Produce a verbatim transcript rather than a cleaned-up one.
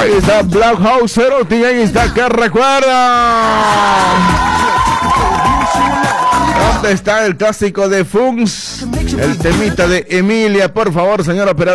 Ahí está Black House Cerotti, ahí está, que recuerda. ¿Dónde está el clásico de Funks? El temita de Emilia, por favor, señor operador.